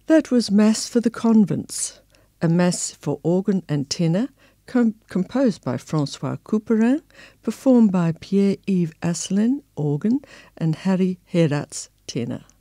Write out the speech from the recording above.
That was Mass for the Convents, a mass for organ and tenor, composed by François Couperin, performed by Pierre-Yves Asselin, organ, and Harry Heratz, tenor.